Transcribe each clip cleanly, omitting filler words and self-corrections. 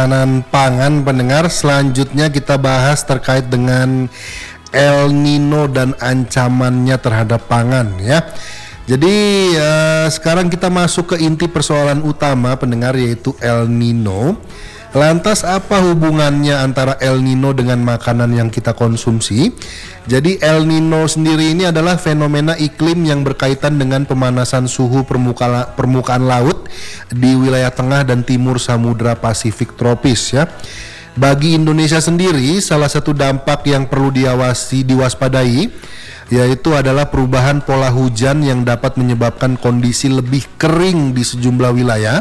ketahanan pangan pendengar. Selanjutnya kita bahas terkait dengan El Nino dan ancamannya terhadap pangan ya. Jadi sekarang kita masuk ke inti persoalan utama pendengar, yaitu El Nino. Lantas apa hubungannya antara El Nino dengan makanan yang kita konsumsi? Jadi El Nino sendiri ini adalah fenomena iklim yang berkaitan dengan pemanasan suhu permukaan laut di wilayah tengah dan timur Samudra Pasifik tropis ya. Bagi Indonesia sendiri, salah satu dampak yang perlu diwaspadai yaitu adalah perubahan pola hujan yang dapat menyebabkan kondisi lebih kering di sejumlah wilayah.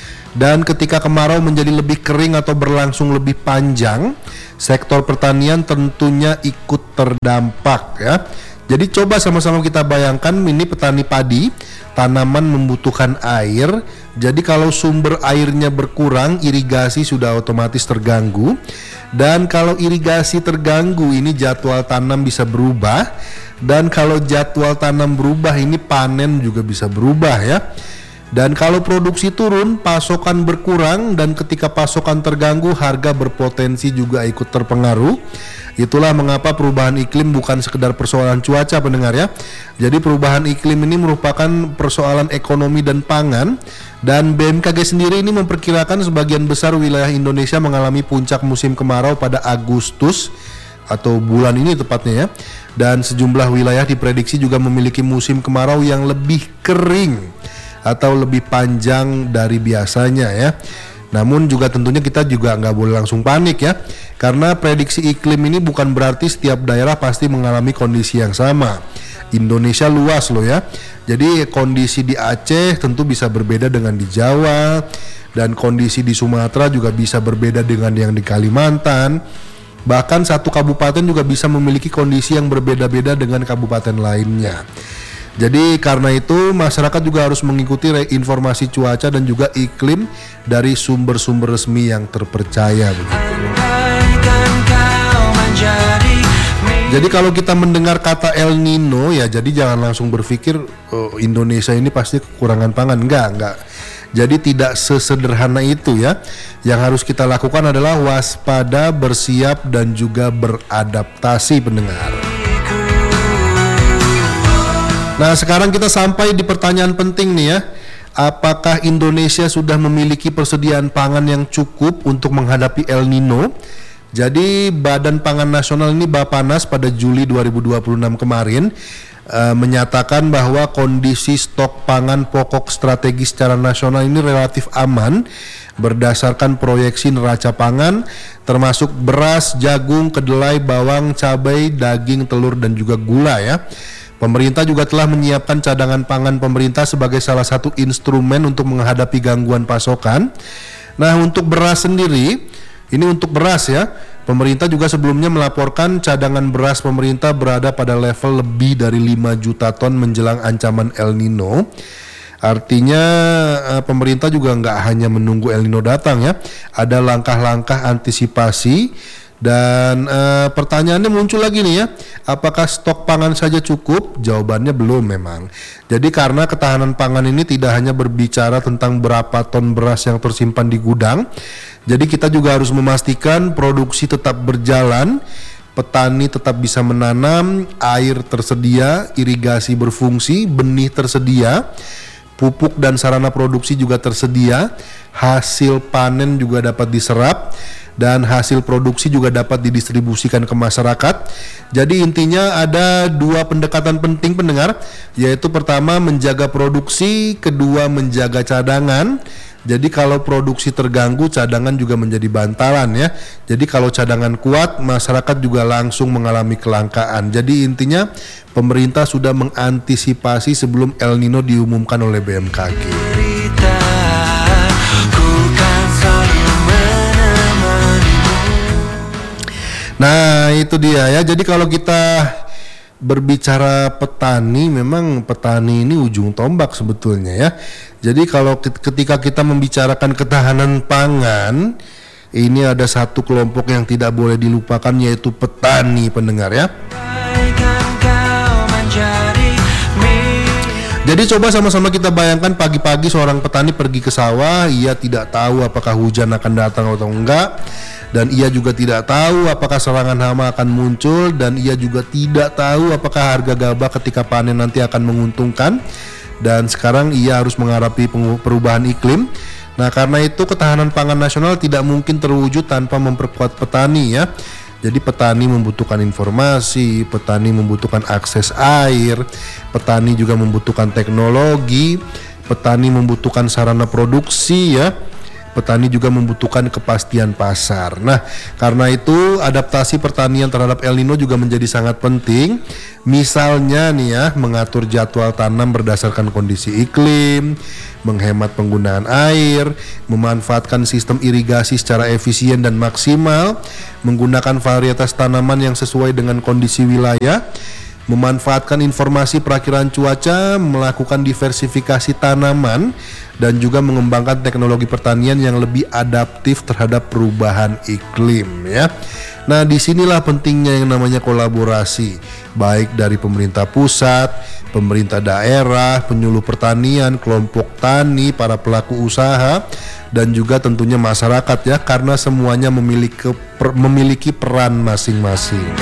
Dan ketika kemarau menjadi lebih kering atau berlangsung lebih panjang, sektor pertanian tentunya ikut terdampak ya. Jadi coba sama-sama kita bayangkan, ini petani padi, tanaman membutuhkan air. Jadi kalau sumber airnya berkurang, irigasi sudah otomatis terganggu. Dan kalau irigasi terganggu, ini jadwal tanam bisa berubah. Dan kalau jadwal tanam berubah, ini panen juga bisa berubah ya. Dan kalau produksi turun, pasokan berkurang, dan ketika pasokan terganggu, harga berpotensi juga ikut terpengaruh. Itulah mengapa perubahan iklim bukan sekedar persoalan cuaca pendengar ya. Jadi perubahan iklim ini merupakan persoalan ekonomi dan pangan. Dan BMKG sendiri ini memperkirakan sebagian besar wilayah Indonesia mengalami puncak musim kemarau pada Agustus atau bulan ini tepatnya ya. Dan sejumlah wilayah diprediksi juga memiliki musim kemarau yang lebih kering atau lebih panjang dari biasanya ya. Namun juga tentunya kita juga nggak boleh langsung panik ya, karena prediksi iklim ini bukan berarti setiap daerah pasti mengalami kondisi yang sama. Indonesia luas loh ya, jadi kondisi di Aceh tentu bisa berbeda dengan di Jawa, dan kondisi di Sumatera juga bisa berbeda dengan yang di Kalimantan. Bahkan satu kabupaten juga bisa memiliki kondisi yang berbeda-beda dengan kabupaten lainnya. Jadi karena itu masyarakat juga harus mengikuti informasi cuaca dan juga iklim dari sumber-sumber resmi yang terpercaya begitu. Jadi kalau kita mendengar kata El Nino ya, jadi jangan langsung berpikir Indonesia ini pasti kekurangan pangan. Enggak. Jadi tidak sesederhana itu ya. Yang harus kita lakukan adalah waspada, bersiap, dan juga beradaptasi pendengar. Nah sekarang kita sampai di pertanyaan penting nih ya. Apakah Indonesia sudah memiliki persediaan pangan yang cukup untuk menghadapi El Nino? Jadi Badan Pangan Nasional ini Bappenas pada Juli 2026 kemarin menyatakan bahwa kondisi stok pangan pokok strategis secara nasional ini relatif aman berdasarkan proyeksi neraca pangan, termasuk beras, jagung, kedelai, bawang, cabai, daging, telur, dan juga gula ya. Pemerintah juga telah menyiapkan cadangan pangan pemerintah sebagai salah satu instrumen untuk menghadapi gangguan pasokan. Nah untuk beras sendiri, ini untuk beras ya, pemerintah juga sebelumnya melaporkan cadangan beras pemerintah berada pada level lebih dari 5 juta ton menjelang ancaman El Nino. Artinya pemerintah juga nggak hanya menunggu El Nino datang ya, ada langkah-langkah antisipasi. Dan pertanyaannya muncul lagi nih ya, apakah stok pangan saja cukup? Jawabannya belum memang. Jadi karena ketahanan pangan ini tidak hanya berbicara tentang berapa ton beras yang tersimpan di gudang, jadi kita juga harus memastikan produksi tetap berjalan, petani tetap bisa menanam, air tersedia, irigasi berfungsi, benih tersedia, pupuk dan sarana produksi juga tersedia, hasil panen juga dapat diserap, dan hasil produksi juga dapat didistribusikan ke masyarakat. Jadi intinya ada dua pendekatan penting pendengar, yaitu pertama menjaga produksi, kedua menjaga cadangan. Jadi kalau produksi terganggu, cadangan juga menjadi bantalan ya. Jadi kalau cadangan kuat, masyarakat juga langsung mengalami kelangkaan. Jadi intinya pemerintah sudah mengantisipasi sebelum El Nino diumumkan oleh BMKG. Nah itu dia ya, jadi kalau kita berbicara petani, memang petani ini ujung tombak sebetulnya ya. Jadi kalau ketika kita membicarakan ketahanan pangan, ini ada satu kelompok yang tidak boleh dilupakan, yaitu petani pendengar ya. Jadi coba sama-sama kita bayangkan pagi-pagi seorang petani pergi ke sawah, ia tidak tahu apakah hujan akan datang atau enggak, dan ia juga tidak tahu apakah serangan hama akan muncul, dan ia juga tidak tahu apakah harga gabah ketika panen nanti akan menguntungkan. Dan sekarang ia harus menghadapi perubahan iklim. Nah, karena itu ketahanan pangan nasional tidak mungkin terwujud tanpa memperkuat petani ya. Jadi petani membutuhkan informasi, petani membutuhkan akses air, petani juga membutuhkan teknologi, petani membutuhkan sarana produksi ya. Petani juga membutuhkan kepastian pasar. Nah, karena itu adaptasi pertanian terhadap El Nino juga menjadi sangat penting. Misalnya nih ya, mengatur jadwal tanam berdasarkan kondisi iklim, menghemat penggunaan air, memanfaatkan sistem irigasi secara efisien dan maksimal, menggunakan varietas tanaman yang sesuai dengan kondisi wilayah, memanfaatkan informasi perakiraan cuaca, melakukan diversifikasi tanaman, dan juga mengembangkan teknologi pertanian yang lebih adaptif terhadap perubahan iklim ya. Nah, disinilah pentingnya yang namanya kolaborasi, baik dari pemerintah pusat, pemerintah daerah, penyuluh pertanian, kelompok tani, para pelaku usaha, dan juga tentunya masyarakat ya, karena semuanya memiliki peran masing-masing.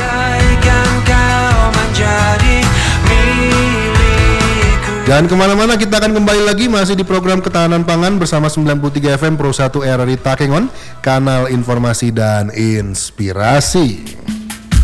Jangan kemana-mana, kita akan kembali lagi masih di program Ketahanan Pangan bersama 93 FM Pro 1 RRI Takengon, kanal informasi dan inspirasi.